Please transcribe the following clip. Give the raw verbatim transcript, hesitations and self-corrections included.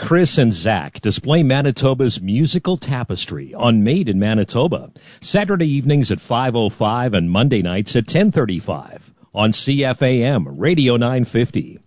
Chris and Zach display Manitoba's musical tapestry on Made in Manitoba. Saturday evenings at five oh five and Monday nights at ten thirty-five on C F A M Radio nine fifty.